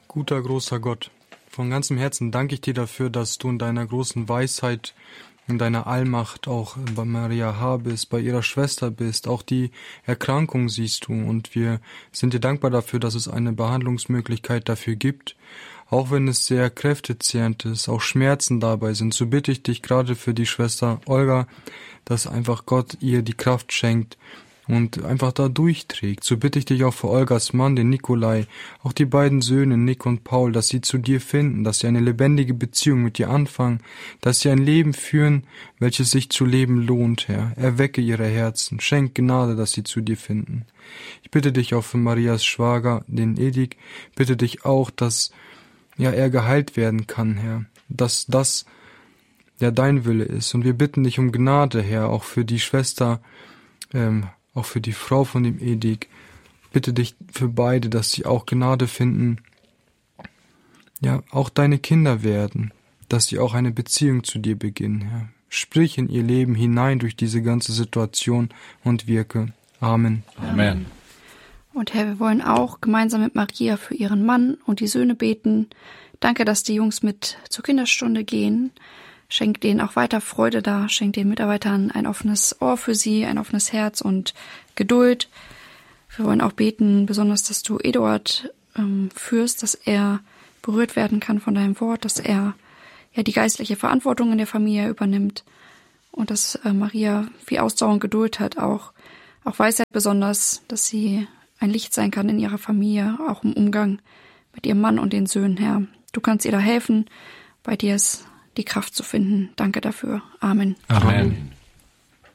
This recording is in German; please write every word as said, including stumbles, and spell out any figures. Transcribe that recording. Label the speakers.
Speaker 1: Guter, großer Gott, von ganzem Herzen danke ich dir dafür, dass du in deiner großen Weisheit, in deiner Allmacht auch bei Maria H. bist, bei ihrer Schwester bist, auch die Erkrankung siehst du. Und wir sind dir dankbar dafür, dass es eine Behandlungsmöglichkeit dafür gibt. Auch wenn es sehr kräftezehrend ist, auch Schmerzen dabei sind, so bitte ich dich gerade für die Schwester Olga, dass einfach Gott ihr die Kraft schenkt und einfach da durchträgt. So bitte ich dich auch für Olgas Mann, den Nikolai, auch die beiden Söhne, Nick und Paul, dass sie zu dir finden, dass sie eine lebendige Beziehung mit dir anfangen, dass sie ein Leben führen, welches sich zu leben lohnt, Herr. Erwecke ihre Herzen, schenk Gnade, dass sie zu dir finden. Ich bitte dich auch für Marias Schwager, den Edik, bitte dich auch, dass ja er geheilt werden kann, Herr, dass das ja dein Wille ist. Und wir bitten dich um Gnade, Herr, auch für die Schwester, ähm, auch für die Frau von dem Edik. Bitte dich für beide, dass sie auch Gnade finden, ja, auch deine Kinder werden, dass sie auch eine Beziehung zu dir beginnen, Herr. Sprich in ihr Leben hinein durch diese ganze Situation und wirke. Amen.
Speaker 2: Amen.
Speaker 3: Und Herr, wir wollen auch gemeinsam mit Maria für ihren Mann und die Söhne beten. Danke, dass die Jungs mit zur Kinderstunde gehen. Schenk denen auch weiter Freude da, schenk den Mitarbeitern ein offenes Ohr für sie, ein offenes Herz und Geduld. Wir wollen auch beten, besonders, dass du Eduard ähm, führst, dass er berührt werden kann von deinem Wort, dass er ja die geistliche Verantwortung in der Familie übernimmt und dass äh, Maria viel Ausdauer und Geduld hat, auch, auch Weisheit besonders, dass sie ein Licht sein kann in ihrer Familie, auch im Umgang mit ihrem Mann und den Söhnen, Herr. Du kannst ihr da helfen, bei dir ist die Kraft zu finden. Danke dafür. Amen.
Speaker 2: Amen.